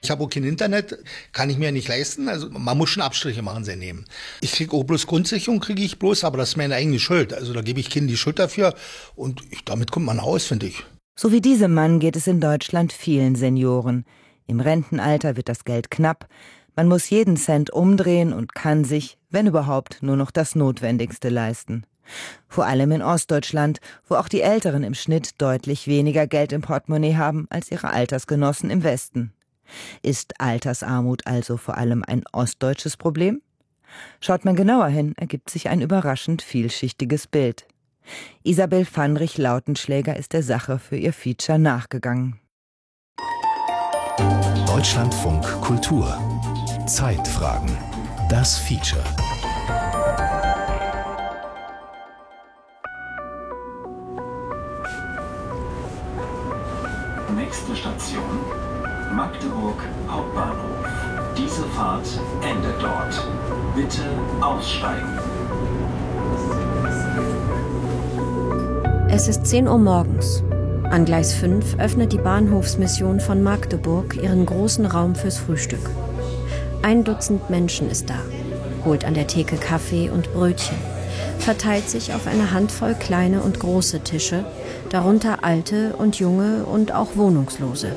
Ich habe auch kein Internet, kann ich mir nicht leisten. Also man muss schon Abstriche machen, sehr nehmen. Ich kriege auch bloß Grundsicherung, aber das ist meine eigene Schuld. Also da gebe ich Kindern die Schuld dafür und damit kommt man aus, finde ich. So wie diesem Mann geht es in Deutschland vielen Senioren. Im Rentenalter wird das Geld knapp. Man muss jeden Cent umdrehen und kann sich, wenn überhaupt, nur noch das Notwendigste leisten. Vor allem in Ostdeutschland, wo auch die Älteren im Schnitt deutlich weniger Geld im Portemonnaie haben als ihre Altersgenossen im Westen. Ist Altersarmut also vor allem ein ostdeutsches Problem? Schaut man genauer hin, ergibt sich ein überraschend vielschichtiges Bild. Isabel Pfannrich-Lautenschläger ist der Sache für ihr Feature nachgegangen. Deutschlandfunk Kultur. Zeitfragen. Das Feature. Nächste Station: Magdeburg Hauptbahnhof. Diese Fahrt endet dort. Bitte aussteigen. Es ist 10 Uhr morgens. An Gleis 5 öffnet die Bahnhofsmission von Magdeburg ihren großen Raum fürs Frühstück. 1 Dutzend Menschen ist da, holt an der Theke Kaffee und Brötchen, verteilt sich auf eine Handvoll kleine und große Tische, darunter Alte und Junge und auch Wohnungslose.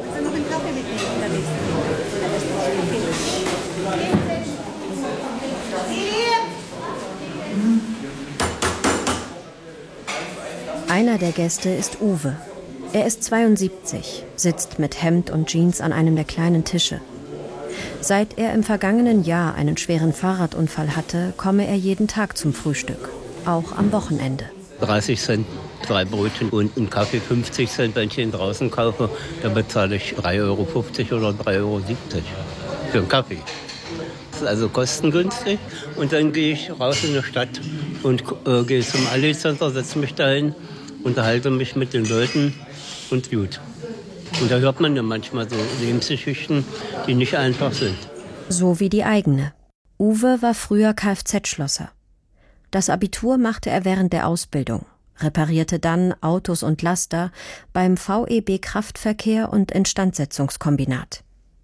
Einer der Gäste ist Uwe. Er ist 72, sitzt mit Hemd und Jeans an einem der kleinen Tische. Seit er im vergangenen Jahr einen schweren Fahrradunfall hatte, komme er jeden Tag zum Frühstück, auch am Wochenende. 30 Cent, 3 Brötchen und einen Kaffee 50 Cent, wenn ich ihn draußen kaufe, da bezahle ich 3,50 € oder 3,70 € für einen Kaffee. Das ist also kostengünstig. Und dann gehe ich raus in die Stadt und gehe zum Aldi Center, setze mich dahin, unterhalte mich mit den Leuten und gut. Und da hört man ja manchmal so Lebensgeschichten, die nicht einfach sind. So wie die eigene. Uwe war früher Kfz-Schlosser. Das Abitur machte er während der Ausbildung, reparierte dann Autos und Laster beim VEB Kraftverkehr und Instandsetzungskombinat.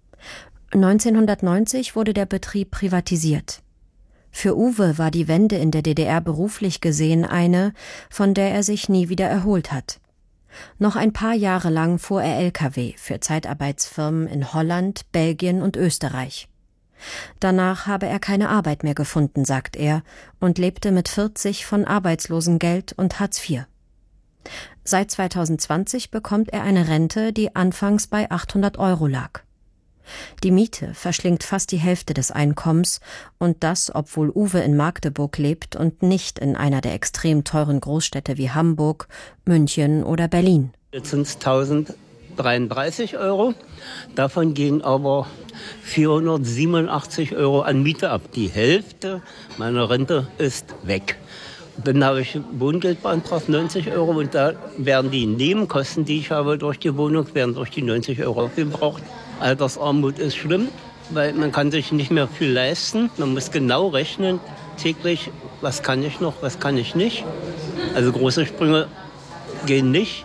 1990 wurde der Betrieb privatisiert. Für Uwe war die Wende in der DDR beruflich gesehen eine, von der er sich nie wieder erholt hat. Noch ein paar Jahre lang fuhr er Lkw für Zeitarbeitsfirmen in Holland, Belgien und Österreich. Danach habe er keine Arbeit mehr gefunden, sagt er, und lebte mit 40 von Arbeitslosengeld und Hartz IV. Seit 2020 bekommt er eine Rente, die anfangs bei 800 € lag. Die Miete verschlingt fast die Hälfte des Einkommens und das, obwohl Uwe in Magdeburg lebt und nicht in einer der extrem teuren Großstädte wie Hamburg, München oder Berlin. Jetzt sind es 1.033 €. Davon gehen aber 487 € an Miete ab. Die Hälfte meiner Rente ist weg. Dann habe ich Wohngeld beantragt, 90 € und da werden die Nebenkosten, die ich habe durch die Wohnung, werden durch die 90 € aufgebraucht. Altersarmut ist schlimm, weil man kann sich nicht mehr viel leisten. Man muss genau rechnen, täglich, was kann ich noch, was kann ich nicht. Also große Sprünge gehen nicht.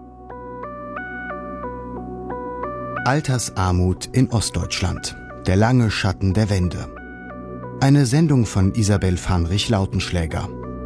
Altersarmut in Ostdeutschland. Der lange Schatten der Wende. Eine Sendung von Isabel Pfannrich-Lautenschläger.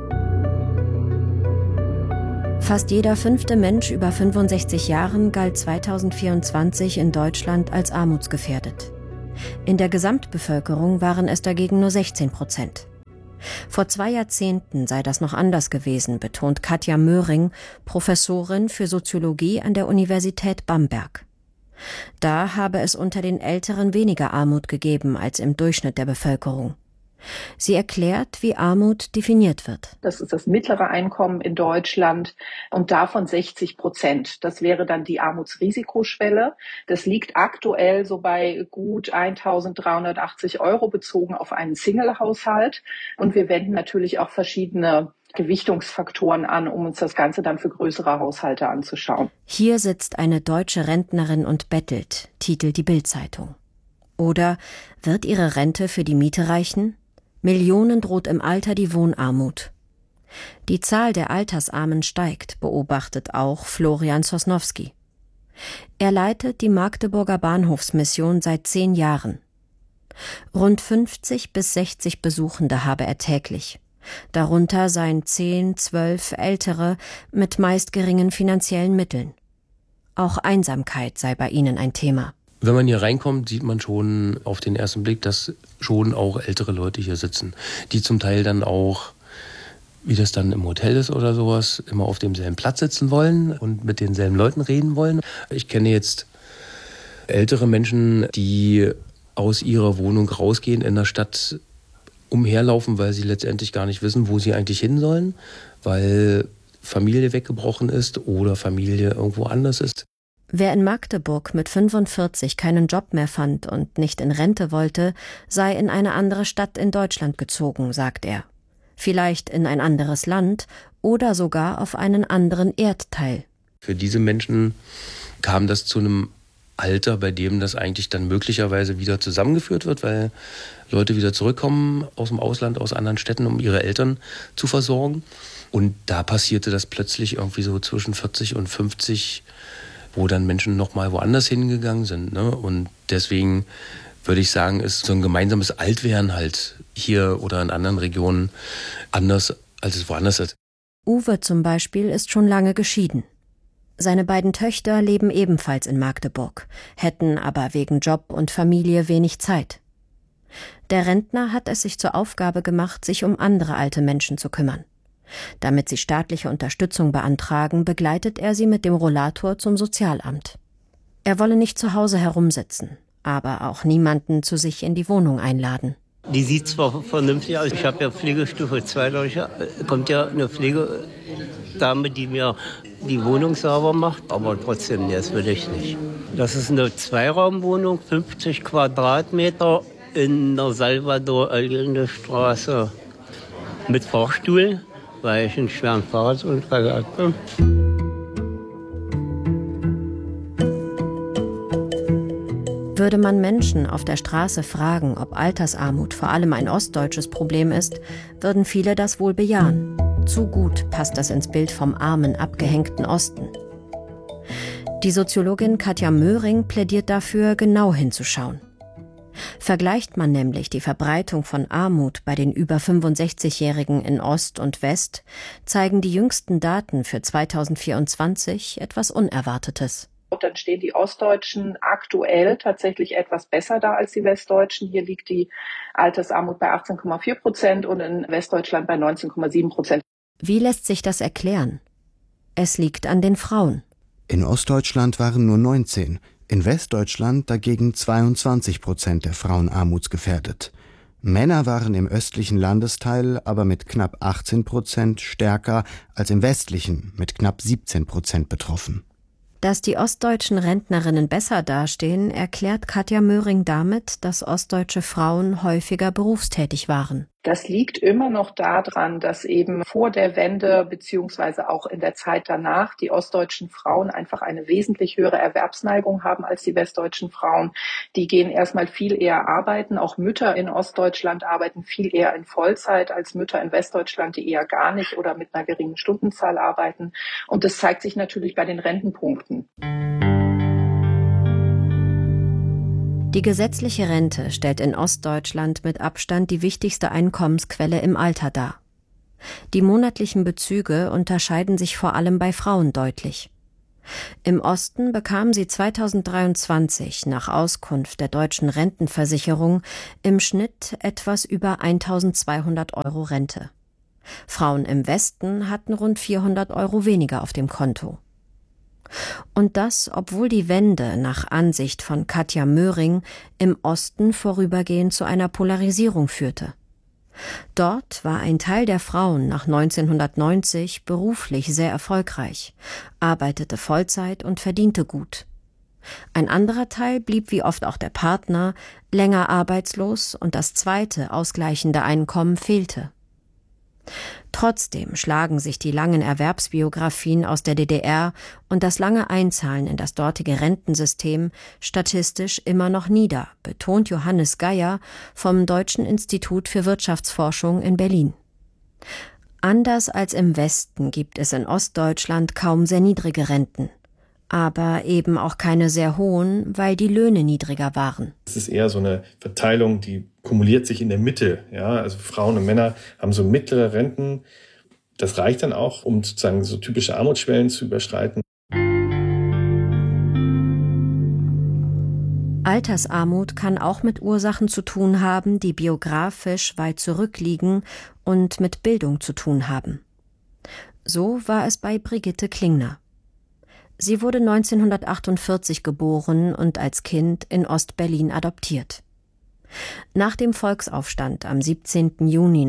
Fast jeder 5. Mensch über 65 Jahren galt 2024 in Deutschland als armutsgefährdet. In der Gesamtbevölkerung waren es dagegen nur 16%. Vor 2 Jahrzehnten sei das noch anders gewesen, betont Katja Möhring, Professorin für Soziologie an der Universität Bamberg. Da habe es unter den Älteren weniger Armut gegeben als im Durchschnitt der Bevölkerung. Sie erklärt, wie Armut definiert wird. Das ist das mittlere Einkommen in Deutschland und davon 60%. Das wäre dann die Armutsrisikoschwelle. Das liegt aktuell so bei gut 1.380 € bezogen auf einen Single-Haushalt. Und wir wenden natürlich auch verschiedene Gewichtungsfaktoren an, um uns das Ganze dann für größere Haushalte anzuschauen. Hier sitzt eine deutsche Rentnerin und bettelt, titelt die Bild-Zeitung. Oder wird ihre Rente für die Miete reichen? Millionen droht im Alter die Wohnarmut. Die Zahl der Altersarmen steigt, beobachtet auch Florian Sosnowski. Er leitet die Magdeburger Bahnhofsmission seit 10 Jahren. Rund 50 bis 60 Besuchende habe er täglich. Darunter seien 10, 12 Ältere mit meist geringen finanziellen Mitteln. Auch Einsamkeit sei bei ihnen ein Thema. Wenn man hier reinkommt, sieht man schon auf den ersten Blick, dass schon auch ältere Leute hier sitzen, die zum Teil dann auch, wie das dann im Hotel ist oder sowas, immer auf demselben Platz sitzen wollen und mit denselben Leuten reden wollen. Ich kenne jetzt ältere Menschen, die aus ihrer Wohnung rausgehen, in der Stadt umherlaufen, weil sie letztendlich gar nicht wissen, wo sie eigentlich hin sollen, weil Familie weggebrochen ist oder Familie irgendwo anders ist. Wer in Magdeburg mit 45 keinen Job mehr fand und nicht in Rente wollte, sei in eine andere Stadt in Deutschland gezogen, sagt er. Vielleicht in ein anderes Land oder sogar auf einen anderen Erdteil. Für diese Menschen kam das zu einem Alter, bei dem das eigentlich dann möglicherweise wieder zusammengeführt wird, weil Leute wieder zurückkommen aus dem Ausland, aus anderen Städten, um ihre Eltern zu versorgen. Und da passierte das plötzlich irgendwie so zwischen 40 und 50, wo dann Menschen nochmal woanders hingegangen sind. Ne? Und deswegen würde ich sagen, ist so ein gemeinsames Altwerden halt hier oder in anderen Regionen anders, als es woanders ist. Uwe zum Beispiel ist schon lange geschieden. Seine beiden Töchter leben ebenfalls in Magdeburg, hätten aber wegen Job und Familie wenig Zeit. Der Rentner hat es sich zur Aufgabe gemacht, sich um andere alte Menschen zu kümmern. Damit sie staatliche Unterstützung beantragen, begleitet er sie mit dem Rollator zum Sozialamt. Er wolle nicht zu Hause herumsitzen, aber auch niemanden zu sich in die Wohnung einladen. Die sieht zwar vernünftig aus, ich habe ja Pflegestufe 2, da kommt ja eine Pflegedame, die mir die Wohnung sauber macht, aber trotzdem, das will ich nicht. Das ist eine Zweiraumwohnung, 50 Quadratmeter in der Salvador-Allende-Straße mit Fahrstuhl, weil ich einen schweren Fahrradunfall hatte. Würde man Menschen auf der Straße fragen, ob Altersarmut vor allem ein ostdeutsches Problem ist, würden viele das wohl bejahen. Zu gut passt das ins Bild vom armen, abgehängten Osten. Die Soziologin Katja Möhring plädiert dafür, genau hinzuschauen. Vergleicht man nämlich die Verbreitung von Armut bei den über 65-Jährigen in Ost und West, zeigen die jüngsten Daten für 2024 etwas Unerwartetes. Dann stehen die Ostdeutschen aktuell tatsächlich etwas besser da als die Westdeutschen. Hier liegt die Altersarmut bei 18,4% und in Westdeutschland bei 19,7%. Wie lässt sich das erklären? Es liegt an den Frauen. In Ostdeutschland waren nur 19, in Westdeutschland dagegen 22% der Frauen armutsgefährdet. Männer waren im östlichen Landesteil aber mit knapp 18% stärker als im westlichen mit knapp 17% betroffen. Dass die ostdeutschen Rentnerinnen besser dastehen, erklärt Katja Möhring damit, dass ostdeutsche Frauen häufiger berufstätig waren. Das liegt immer noch daran, dass eben vor der Wende beziehungsweise auch in der Zeit danach die ostdeutschen Frauen einfach eine wesentlich höhere Erwerbsneigung haben als die westdeutschen Frauen. Die gehen erstmal viel eher arbeiten. Auch Mütter in Ostdeutschland arbeiten viel eher in Vollzeit als Mütter in Westdeutschland, die eher gar nicht oder mit einer geringen Stundenzahl arbeiten. Und das zeigt sich natürlich bei den Rentenpunkten. Die gesetzliche Rente stellt in Ostdeutschland mit Abstand die wichtigste Einkommensquelle im Alter dar. Die monatlichen Bezüge unterscheiden sich vor allem bei Frauen deutlich. Im Osten bekamen sie 2023 nach Auskunft der Deutschen Rentenversicherung im Schnitt etwas über 1.200 € Rente. Frauen im Westen hatten rund 400 € weniger auf dem Konto. Und das, obwohl die Wende nach Ansicht von Katja Möhring im Osten vorübergehend zu einer Polarisierung führte. Dort war ein Teil der Frauen nach 1990 beruflich sehr erfolgreich, arbeitete Vollzeit und verdiente gut. Ein anderer Teil blieb wie oft auch der Partner länger arbeitslos und das zweite ausgleichende Einkommen fehlte. Trotzdem schlagen sich die langen Erwerbsbiografien aus der DDR und das lange Einzahlen in das dortige Rentensystem statistisch immer noch nieder, betont Johannes Geier vom Deutschen Institut für Wirtschaftsforschung in Berlin. Anders als im Westen gibt es in Ostdeutschland kaum sehr niedrige Renten. Aber eben auch keine sehr hohen, weil die Löhne niedriger waren. Es ist eher so eine Verteilung, die kumuliert sich in der Mitte. Ja, also Frauen und Männer haben so mittlere Renten. Das reicht dann auch, um sozusagen so typische Armutsschwellen zu überschreiten. Altersarmut kann auch mit Ursachen zu tun haben, die biografisch weit zurückliegen und mit Bildung zu tun haben. So war es bei Brigitte Klingner. Sie wurde 1948 geboren und als Kind in Ost-Berlin adoptiert. Nach dem Volksaufstand am 17. Juni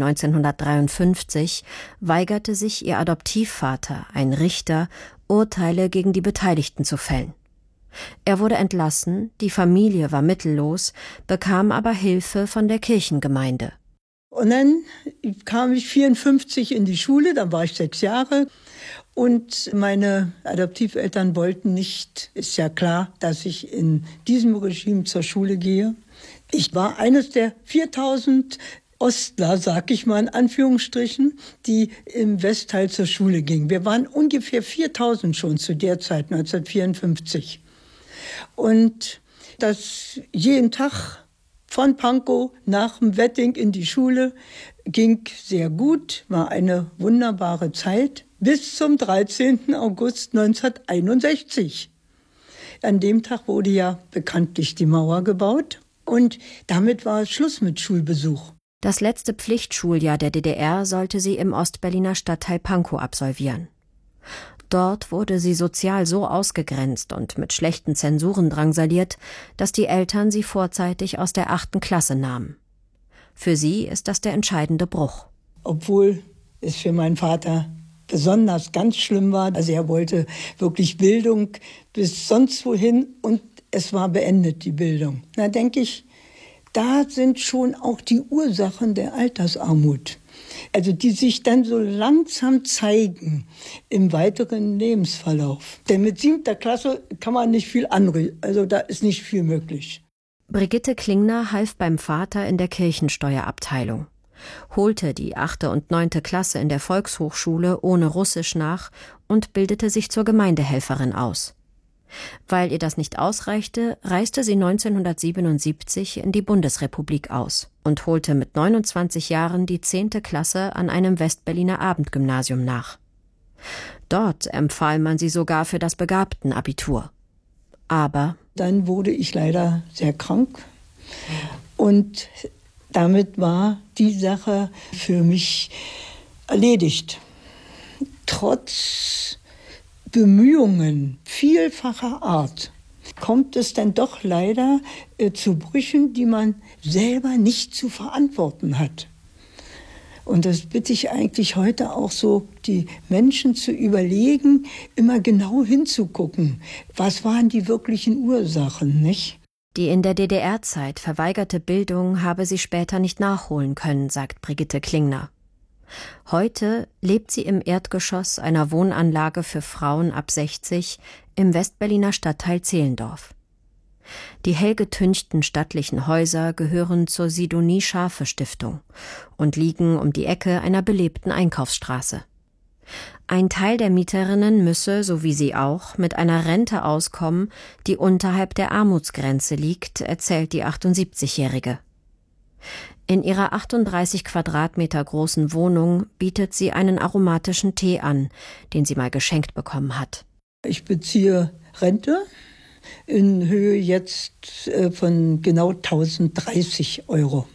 1953 weigerte sich ihr Adoptivvater, ein Richter, Urteile gegen die Beteiligten zu fällen. Er wurde entlassen, die Familie war mittellos, bekam aber Hilfe von der Kirchengemeinde. Und dann kam ich 1954 in die Schule, dann war ich 6 Jahre. Und meine Adoptiveltern wollten nicht, ist ja klar, dass ich in diesem Regime zur Schule gehe. Ich war eines der 4000 Ostler, sag ich mal in Anführungsstrichen, die im Westteil zur Schule gingen. Wir waren ungefähr 4000 schon zu der Zeit, 1954. Und das jeden Tag von Pankow nach dem Wedding in die Schule ging sehr gut, war eine wunderbare Zeit bis zum 13. August 1961. An dem Tag wurde ja bekanntlich die Mauer gebaut und damit war Schluss mit Schulbesuch. Das letzte Pflichtschuljahr der DDR sollte sie im Ostberliner Stadtteil Pankow absolvieren. Dort wurde sie sozial so ausgegrenzt und mit schlechten Zensuren drangsaliert, dass die Eltern sie vorzeitig aus der 8. Klasse nahmen. Für sie ist das der entscheidende Bruch. Obwohl es für meinen Vater besonders ganz schlimm war. Also er wollte wirklich Bildung bis sonst wohin und es war beendet, die Bildung. Da denke ich, da sind schon auch die Ursachen der Altersarmut. Also die sich dann so langsam zeigen im weiteren Lebensverlauf. Denn mit 7. Klasse kann man nicht viel anreden, also da ist nicht viel möglich. Brigitte Klingner half beim Vater in der Kirchensteuerabteilung, holte die 8. und 9. Klasse in der Volkshochschule ohne Russisch nach und bildete sich zur Gemeindehelferin aus. Weil ihr das nicht ausreichte, reiste sie 1977 in die Bundesrepublik aus und holte mit 29 Jahren die 10. Klasse an einem Westberliner Abendgymnasium nach. Dort empfahl man sie sogar für das Begabtenabitur. Aber dann wurde ich leider sehr krank und damit war die Sache für mich erledigt. Trotz Bemühungen vielfacher Art kommt es dann doch leider zu Brüchen, die man selber nicht zu verantworten hat. Und das bitte ich eigentlich heute auch so, die Menschen zu überlegen, immer genau hinzugucken. Was waren die wirklichen Ursachen, nicht? Die in der DDR-Zeit verweigerte Bildung habe sie später nicht nachholen können, sagt Brigitte Klingner. Heute lebt sie im Erdgeschoss einer Wohnanlage für Frauen ab 60 im Westberliner Stadtteil Zehlendorf. Die hell getünchten stattlichen Häuser gehören zur Sidonie-Schafe-Stiftung und liegen um die Ecke einer belebten Einkaufsstraße. Ein Teil der Mieterinnen müsse, so wie sie auch, mit einer Rente auskommen, die unterhalb der Armutsgrenze liegt, erzählt die 78-Jährige. In ihrer 38 Quadratmeter großen Wohnung bietet sie einen aromatischen Tee an, den sie mal geschenkt bekommen hat. Ich beziehe Rente in Höhe jetzt von genau 1030 €.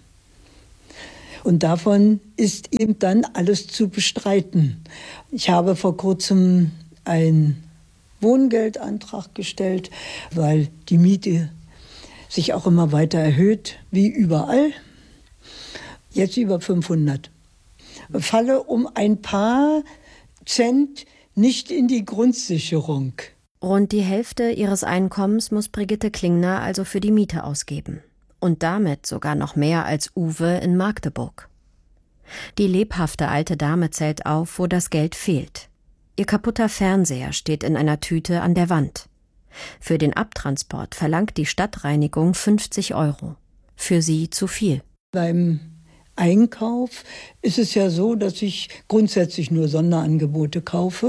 Und davon ist eben dann alles zu bestreiten. Ich habe vor kurzem einen Wohngeldantrag gestellt, weil die Miete sich auch immer weiter erhöht, wie überall. Jetzt über 500. Falle um ein paar Cent nicht in die Grundsicherung. Rund die Hälfte ihres Einkommens muss Brigitte Klingner also für die Miete ausgeben. Und damit sogar noch mehr als Uwe in Magdeburg. Die lebhafte alte Dame zählt auf, wo das Geld fehlt. Ihr kaputter Fernseher steht in einer Tüte an der Wand. Für den Abtransport verlangt die Stadtreinigung 50 €. Für sie zu viel. Beim Einkauf ist es ja so, dass ich grundsätzlich nur Sonderangebote kaufe.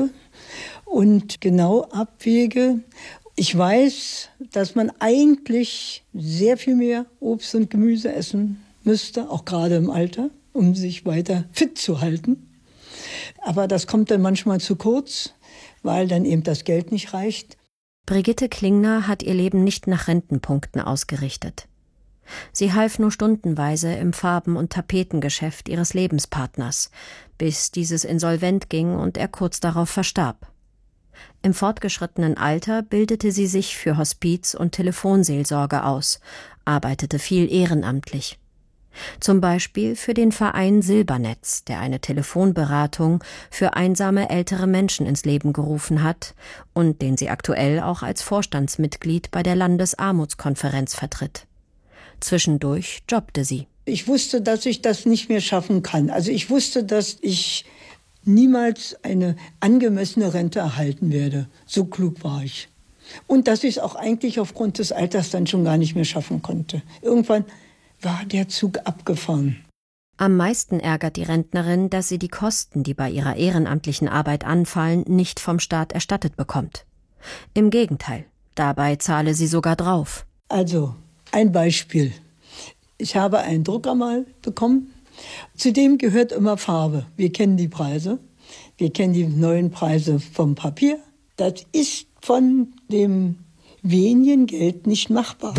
und genau abwäge. Ich weiß, dass man eigentlich sehr viel mehr Obst und Gemüse essen müsste, auch gerade im Alter, um sich weiter fit zu halten. Aber das kommt dann manchmal zu kurz, weil dann eben das Geld nicht reicht. Brigitte Klingner hat ihr Leben nicht nach Rentenpunkten ausgerichtet. Sie half nur stundenweise im Farben- und Tapetengeschäft ihres Lebenspartners, bis dieses insolvent ging und er kurz darauf verstarb. Im fortgeschrittenen Alter bildete sie sich für Hospiz- und Telefonseelsorge aus, arbeitete viel ehrenamtlich. Zum Beispiel für den Verein Silbernetz, der eine Telefonberatung für einsame ältere Menschen ins Leben gerufen hat und den sie aktuell auch als Vorstandsmitglied bei der Landesarmutskonferenz vertritt. Zwischendurch jobbte sie. Ich wusste, dass ich das nicht mehr schaffen kann. Also ich wusste, dass ich niemals eine angemessene Rente erhalten werde. So klug war ich. Und dass ich es auch eigentlich aufgrund des Alters dann schon gar nicht mehr schaffen konnte. Irgendwann war der Zug abgefahren. Am meisten ärgert die Rentnerin, dass sie die Kosten, die bei ihrer ehrenamtlichen Arbeit anfallen, nicht vom Staat erstattet bekommt. Im Gegenteil, dabei zahle sie sogar drauf. Also, ein Beispiel. Ich habe einen Drucker mal bekommen. Zu dem gehört immer Farbe. Wir kennen die Preise. Wir kennen die neuen Preise vom Papier. Das ist von dem wenigen Geld nicht machbar.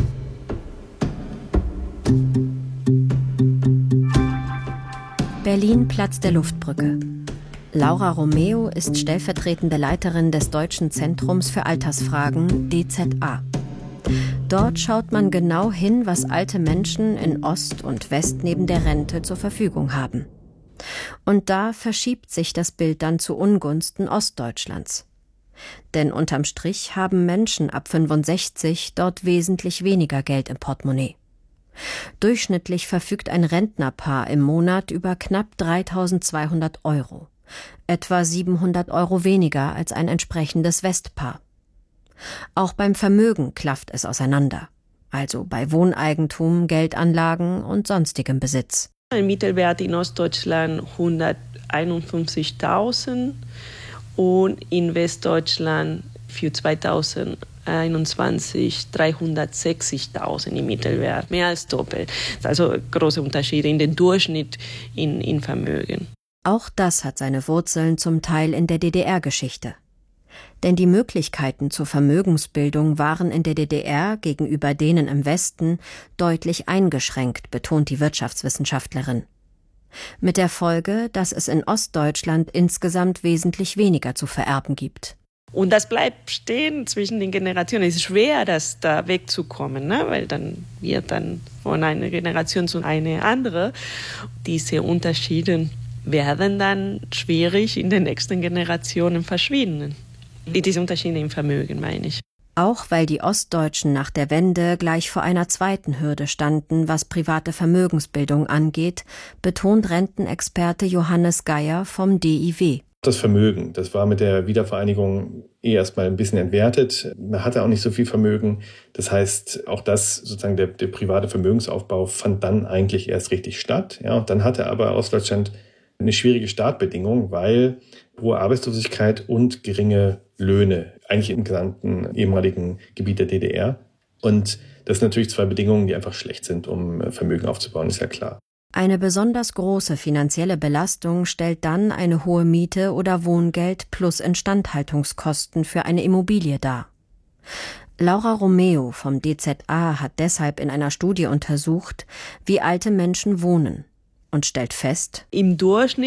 Berlin, Platz der Luftbrücke. Laura Romeo ist stellvertretende Leiterin des Deutschen Zentrums für Altersfragen, DZA. Dort schaut man genau hin, was alte Menschen in Ost und West neben der Rente zur Verfügung haben. Und da verschiebt sich das Bild dann zu Ungunsten Ostdeutschlands. Denn unterm Strich haben Menschen ab 65 dort wesentlich weniger Geld im Portemonnaie. Durchschnittlich verfügt ein Rentnerpaar im Monat über knapp 3.200 €, etwa 700 € weniger als ein entsprechendes Westpaar. Auch beim Vermögen klafft es auseinander, also bei Wohneigentum, Geldanlagen und sonstigem Besitz. Ein Mittelwert in Ostdeutschland 151.000 und in Westdeutschland für 2021 360.000 im Mittelwert, mehr als doppelt. Also große Unterschiede in den Durchschnitt in Vermögen. Auch das hat seine Wurzeln zum Teil in der DDR-Geschichte. Denn die Möglichkeiten zur Vermögensbildung waren in der DDR gegenüber denen im Westen deutlich eingeschränkt, betont die Wirtschaftswissenschaftlerin. Mit der Folge, dass es in Ostdeutschland insgesamt wesentlich weniger zu vererben gibt. Und das bleibt stehen zwischen den Generationen. Es ist schwer, da wegzukommen, ne? Weil dann wird dann von einer Generation zu einer andere. Diese Unterschiede werden dann schwierig in den nächsten Generationen verschwinden. Diese Unterschiede im Vermögen, meine ich. Auch weil die Ostdeutschen nach der Wende gleich vor einer zweiten Hürde standen, was private Vermögensbildung angeht, betont Rentenexperte Johannes Geier vom DIW. Das Vermögen, das war mit der Wiedervereinigung erstmal ein bisschen entwertet. Man hatte auch nicht so viel Vermögen. Das heißt, auch das sozusagen der private Vermögensaufbau fand dann eigentlich erst richtig statt. Ja, und dann hatte aber Ostdeutschland eine schwierige Startbedingung, weil hohe Arbeitslosigkeit und geringe Löhne, eigentlich im gesamten ehemaligen Gebiet der DDR. Und das sind natürlich zwei Bedingungen, die einfach schlecht sind, um Vermögen aufzubauen, ist ja klar. Eine besonders große finanzielle Belastung stellt dann eine hohe Miete oder Wohngeld plus Instandhaltungskosten für eine Immobilie dar. Laura Romeo vom DZA hat deshalb in einer Studie untersucht, wie alte Menschen wohnen und stellt fest: Im Durchschnitt